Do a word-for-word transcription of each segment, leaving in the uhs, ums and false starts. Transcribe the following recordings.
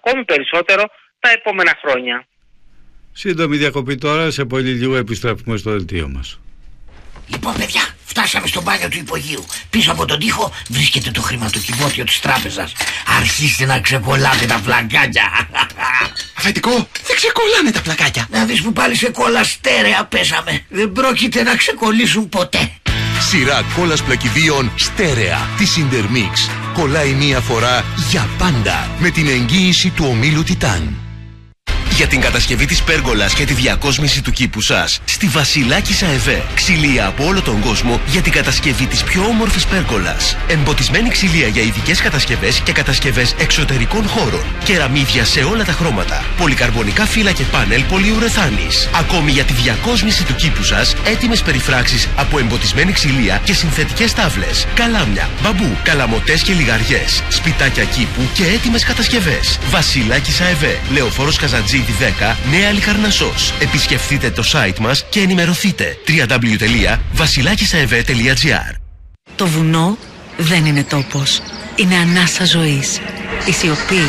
ακόμη περισσότερο τα επόμενα χρόνια. Σύντομη διακοπή τώρα, σε πολύ λίγο επιστρέφουμε στο δελτίο μας. Λοιπόν, παιδιά, φτάσαμε στο μπάνιο του υπογείου. Πίσω από τον τοίχο βρίσκεται το χρηματοκιβώτιο της τράπεζας. Αρχίστε να ξεκολλάτε τα πλακάκια. Αφεντικό, δεν ξεκολλάνε τα πλακάκια. Να δεις που πάλι σε κόλλα στέρεα πέσαμε. Δεν πρόκειται να ξεκολλήσουν ποτέ. Σειρά κόλλας πλακιδίων στέρεα της Intermix. Κολλάει μία φορά για πάντα με την εγγύηση του ομίλου Τιτάν. Για την κατασκευή της πέργολας και τη διακόσμηση του κήπου σας, στη Βασιλάκισσα ΕΒΕ. Ξυλία από όλο τον κόσμο για την κατασκευή της πιο όμορφης πέργολας. Εμποτισμένη ξυλία για ειδικές κατασκευές και κατασκευές εξωτερικών χώρων. Κεραμίδια σε όλα τα χρώματα. Πολυκαρμπονικά φύλλα και πάνελ πολυουρεθάνης. Ακόμη για τη διακόσμηση του κήπου σας, έτοιμες περιφράξεις από εμποτισμένη ξυλία και συνθετικές τάβλες. Καλάμια, μπαμπού, καλαμοτές και λιγαριές. Σπιτάκια κήπου και έτοιμες κατασκευές. Βασιλάκισσα ΕΒΕ. Λεωφόρος Καζατζή δέκα, Νέα Λικαρνασσός. Επισκεφτείτε το site μας και ενημερωθείτε. double-u double-u double-u τελεία βασιλάκισσα-ευε τελεία τζι άρ. Το βουνό δεν είναι τόπος. Είναι ανάσα ζωής. Η σιωπή,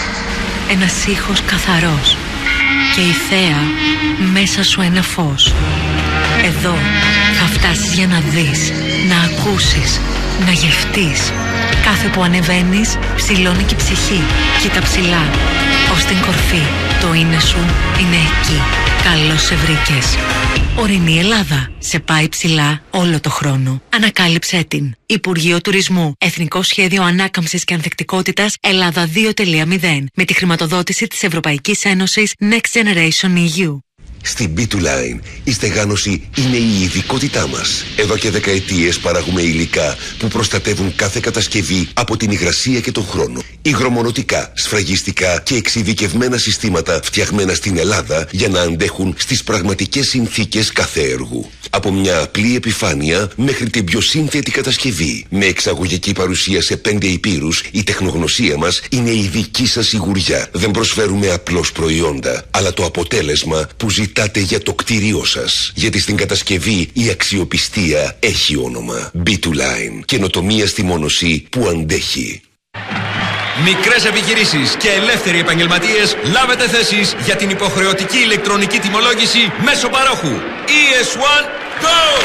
ένας ήχος καθαρός. Και η θέα μέσα σου ένα φως. Εδώ θα φτάσεις για να δεις, να ακούσεις, να γευτείς. Κάθε που ανεβαίνεις, ψηλώνει και η ψυχή. Κοίτα ψηλά, ως την κορφή. Το είναι σου είναι εκεί. Καλώς σε βρήκες. Ορεινή Ελλάδα. Σε πάει ψηλά όλο το χρόνο. Ανακάλυψέ την. Υπουργείο Τουρισμού. Εθνικό Σχέδιο Ανάκαμψης και Ανθεκτικότητας Ελλάδα δύο τελεία μηδέν. Με τη χρηματοδότηση της Ευρωπαϊκής Ένωσης Next Generation ι γιου. Στην μπι τού Line η στεγάνωση είναι η ειδικότητά μας. Εδώ και δεκαετίες παράγουμε υλικά που προστατεύουν κάθε κατασκευή από την υγρασία και τον χρόνο. Υγρομονωτικά, σφραγιστικά και εξειδικευμένα συστήματα φτιαγμένα στην Ελλάδα για να αντέχουν στις πραγματικές συνθήκες κάθε έργου. Από μια απλή επιφάνεια μέχρι την πιο σύνθετη κατασκευή. Με εξαγωγική παρουσία σε πέντε υπήρους, η τεχνογνωσία μας είναι η δική σας σιγουριά. Δεν προσφέρουμε απλώς προϊόντα, αλλά το αποτέλεσμα που ζητάτε για το κτίριό σας. Γιατί στην κατασκευή η αξιοπιστία έχει όνομα. μπι τού Line. Καινοτομία στη μόνωση που αντέχει. Μικρές επιχειρήσεις και ελεύθεροι επαγγελματίες, λάβετε θέσεις για την υποχρεωτική ηλεκτρονική τιμολόγηση μέσω παρόχου. ι ες ουάν Go!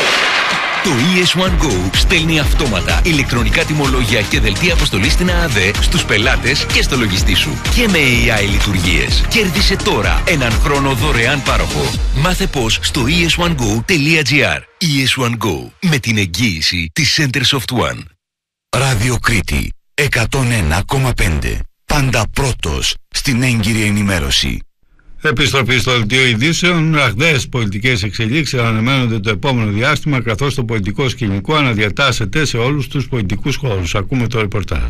Το ι ες ουάν Go στέλνει αυτόματα ηλεκτρονικά τιμολόγια και δελτία αποστολής στην ΑΑΔΕ στους πελάτες και στο λογιστή σου. Και με έι άι λειτουργίες. Κέρδισε τώρα έναν χρόνο δωρεάν πάροχο. Μάθε πώς στο ι ες ουάν γκο τελεία τζι άρ. ι ες ουάν Go, με την εγγύηση της Centersoft One. Ράδιο Κρήτη εκατόν ένα κόμμα πέντε. Πάντα πρώτος στην έγκυρη ενημέρωση. Επιστροφή στο δελτίο ειδήσεων. Ραγδαίες πολιτικές εξελίξεις αναμένονται το επόμενο διάστημα, καθώς το πολιτικό σκηνικό αναδιατάσσεται σε όλους τους πολιτικούς χώρους. Ακούμε το ρεπορτάζ.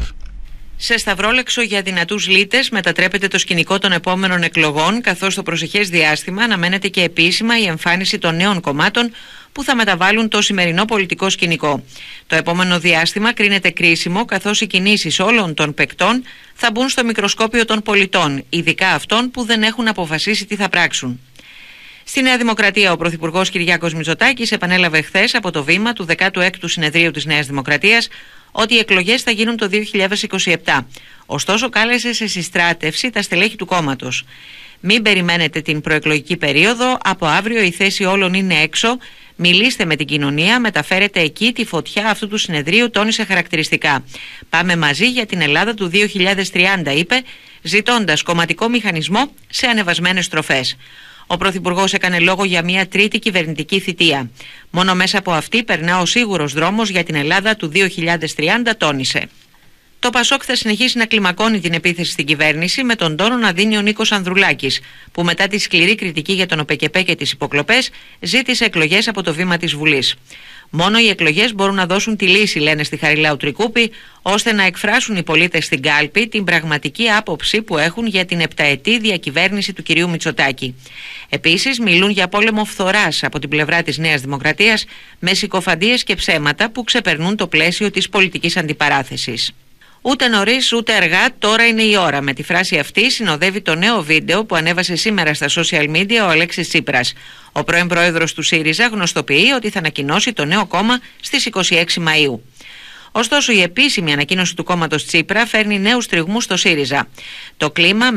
Σε σταυρόλεξο για δυνατούς λύτες μετατρέπεται το σκηνικό των επόμενων εκλογών, καθώς το προσεχές διάστημα αναμένεται και επίσημα η εμφάνιση των νέων κομμάτων που θα μεταβάλουν το σημερινό πολιτικό σκηνικό. Το επόμενο διάστημα κρίνεται κρίσιμο, καθώς οι κινήσεις όλων των παικτών θα μπουν στο μικροσκόπιο των πολιτών, ειδικά αυτών που δεν έχουν αποφασίσει τι θα πράξουν. Στη Νέα Δημοκρατία, ο Πρωθυπουργός Κυριάκος Μητσοτάκης επανέλαβε χθες από το βήμα του δεκάτου έκτου συνεδρίου της Νέας Δημοκρατίας ότι οι εκλογές θα γίνουν το δύο χιλιάδες είκοσι επτά. Ωστόσο, κάλεσε σε συστράτευση τα στελέχη του κόμματος. Μην περιμένετε την προεκλογική περίοδο, από αύριο η θέση όλων είναι έξω. Μιλήστε με την κοινωνία, μεταφέρετε εκεί τη φωτιά αυτού του συνεδρίου, τόνισε χαρακτηριστικά. Πάμε μαζί για την Ελλάδα του δύο χιλιάδες τριάντα, είπε, ζητώντας κομματικό μηχανισμό σε ανεβασμένες στροφές. Ο Πρωθυπουργός έκανε λόγο για μια τρίτη κυβερνητική θητεία. Μόνο μέσα από αυτή περνά ο σίγουρος δρόμος για την Ελλάδα του δύο χιλιάδες τριάντα, τόνισε. Το Πασόκ θα συνεχίσει να κλιμακώνει την επίθεση στην κυβέρνηση, με τον τόνο να δίνει ο Νίκος Ανδρουλάκης, που μετά τη σκληρή κριτική για τον ΟΠΕΚΕΠΕ και τις υποκλοπές ζήτησε εκλογές από το βήμα της Βουλής. Μόνο οι εκλογές μπορούν να δώσουν τη λύση, λένε στη Χαριλάου Τρικούπη, ώστε να εκφράσουν οι πολίτες στην κάλπη την πραγματική άποψη που έχουν για την επταετή διακυβέρνηση του κυρίου Μητσοτάκη. Επίσης, μιλούν για πόλεμο φθοράς από την πλευρά της Νέας Δημοκρατίας, με συκοφαντίες και ψέματα που ξεπερνούν το πλαίσιο της πολιτικής αντιπαράθεσης. Ούτε νωρίς ούτε αργά, τώρα είναι η ώρα. Με τη φράση αυτή συνοδεύει το νέο βίντεο που ανέβασε σήμερα στα social media ο Αλέξης Τσίπρας. Ο πρώην πρόεδρος του ΣΥΡΙΖΑ γνωστοποιεί ότι θα ανακοινώσει το νέο κόμμα στις είκοσι έξι Μαΐου. Ωστόσο, η επίσημη ανακοίνωση του κόμματος Τσίπρα φέρνει νέους τριγμούς στο ΣΥΡΙΖΑ. Το κλίμα